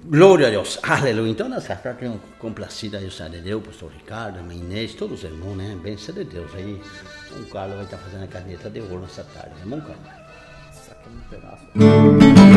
Glória a Deus, aleluia. Então, nessa tarde, tenho complacida a Deus de Deus, pastor Ricardo, a Inês, todos os irmãos, né? Bênção de Deus aí. O Carlos vai estar fazendo a caneta de ouro nessa tarde, irmão Carlos. Saca um pedaço.